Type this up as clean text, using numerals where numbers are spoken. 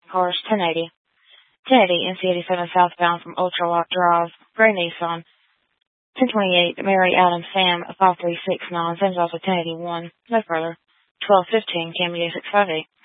cars 1080. 1080 NC87 southbound from Ultralock Drive, gray Nissan. 1028 Mary Adam Sam 5369, same as also 1081, no further. 1215 Camry 658.